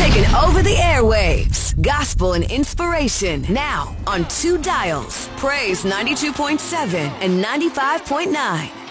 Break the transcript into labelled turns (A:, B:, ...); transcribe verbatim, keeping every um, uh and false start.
A: taking over the airwaves. Gospel and inspiration now on two dials. Praise ninety-two point seven and ninety-five point nine.